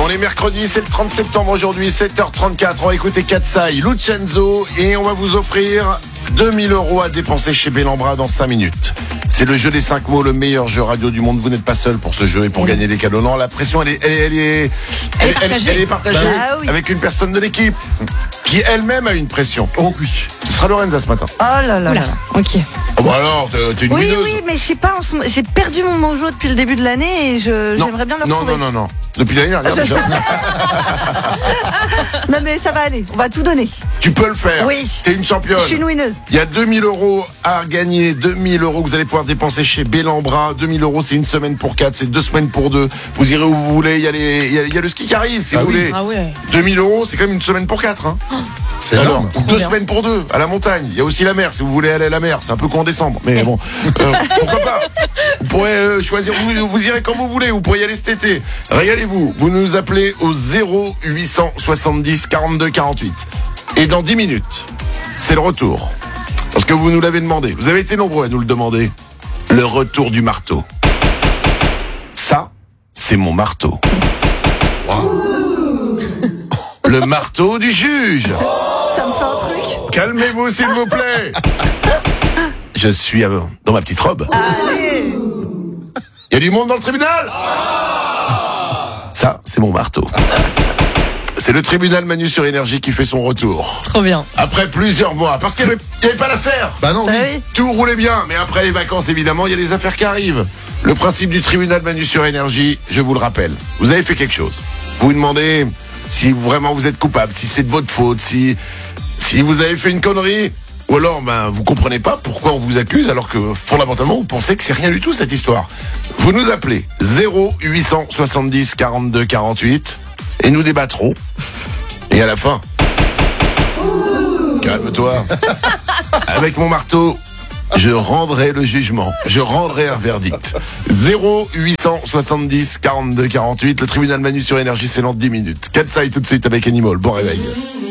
On est mercredi, c'est le 30 septembre aujourd'hui, 7h34. On va écouter Katsai, Lucenzo et on va vous offrir 2000 € à dépenser chez Bellambra dans 5 minutes. C'est le jeu des 5 mots, le meilleur jeu radio du monde. Vous n'êtes pas seul pour ce jeu et pour gagner des cadeaux. Non, la pression, elle est partagée Ah oui. avec une personne de l'équipe qui elle-même a une pression. Oh oui. Ce sera Lorenza ce matin. Oh là là là. Ok. Oh bah alors, t'es une Oui, mineuse. oui, mais je sais pas, j'ai perdu mon mojo depuis le début de l'année et j'aimerais bien le retrouver. Non. Depuis l'année dernière déjà. Non mais ça va aller, on va tout donner. Tu peux le faire. Oui. T'es une championne. Je suis une winneuse. Il y a 2000 € à gagner, 2000 € que vous allez pouvoir dépenser chez Bellambra. 2000 € c'est une semaine pour 4, c'est 2 semaines pour 2. Vous irez où vous voulez, il y a le ski qui arrive si vous voulez. Ah ouais. 2000 € c'est quand même une semaine pour 4 hein. C'est Alors, énorme. 2 semaines pour 2 à la montagne. Il y a aussi la mer si vous voulez aller à la mer. C'est un peu con en décembre, mais bon, pourquoi pas. Vous pourrez choisir, vous irez quand vous voulez. Vous pourrez y aller cet été. Régalez-vous. Vous nous appelez au 0870 42 48. Et dans 10 minutes, c'est le retour. Parce que vous nous l'avez demandé. Vous avez été nombreux à nous le demander. Le retour du marteau. Ça, c'est mon marteau. Le marteau du juge. Ça me fait un truc. Calmez-vous s'il vous plaît. Je suis dans ma petite robe. Allez. Il y a du monde dans le tribunal. Ça, c'est mon marteau. C'est le tribunal Manu sur Énergie qui fait son retour. Trop bien. Après plusieurs mois. Parce qu'il n'y avait pas d'affaires. Bah non, oui. Ah oui. Tout roulait bien. Mais après les vacances, évidemment, il y a des affaires qui arrivent. Le principe du tribunal Manu sur Énergie, je vous le rappelle. Vous avez fait quelque chose. Vous vous demandez si vraiment vous êtes coupable, si c'est de votre faute, si vous avez fait une connerie. Ou alors, vous comprenez pas pourquoi on vous accuse alors que fondamentalement vous pensez que c'est rien du tout cette histoire. Vous nous appelez 0870 42 48 et nous débattrons. Et à la fin, calme-toi. Avec mon marteau, je rendrai le jugement. Je rendrai un verdict. 0870 42 48. Le tribunal Manu sur Énergie, c'est dans 10 minutes. Katsai tout de suite avec Animal. Bon réveil.